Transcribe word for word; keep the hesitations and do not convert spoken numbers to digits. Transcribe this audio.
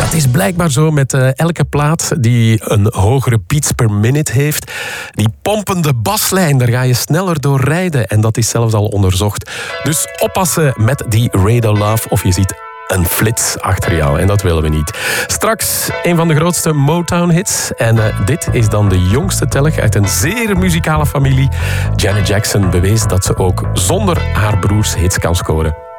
het is blijkbaar zo met uh, elke plaat die een hogere beats per minute heeft. Die pompende baslijn, daar ga je sneller door rijden. En dat is zelfs al onderzocht. Dus oppassen met die Radar Love of je ziet een flits achter jou. En dat willen we niet. Straks een van de grootste Motown-hits. En uh, dit is dan de jongste telg uit een zeer muzikale familie. Janet Jackson bewees dat ze ook zonder haar broers hits kan scoren.